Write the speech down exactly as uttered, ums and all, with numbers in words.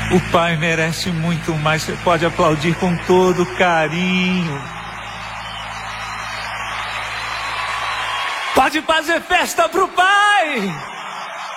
O pai merece muito mais. Você pode aplaudir com todo carinho. Pode fazer festa pro pai!